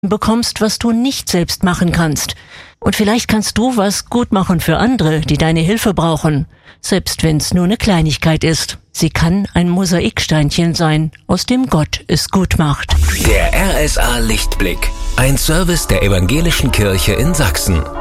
bekommst, was du nicht selbst machen kannst. Und vielleicht kannst du was gut machen für andere, die deine Hilfe brauchen, selbst wenn's nur eine Kleinigkeit ist. Sie kann ein Mosaiksteinchen sein, aus dem Gott es gut macht. Der RSA Lichtblick, ein Service der Evangelischen Kirche in Sachsen.